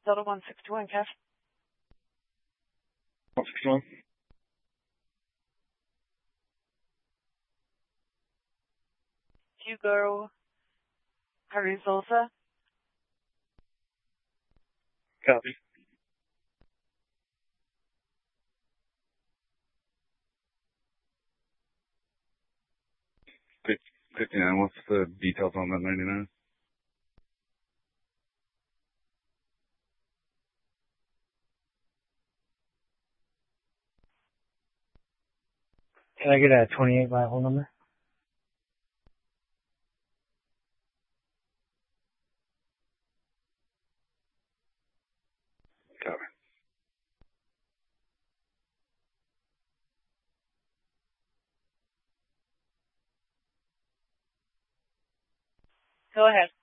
Delta 161, Cash. 161. Hugo Carrizosa. Copy. 59, what's the details on that 99? Can I get a 28 by whole number? Copy. Go ahead.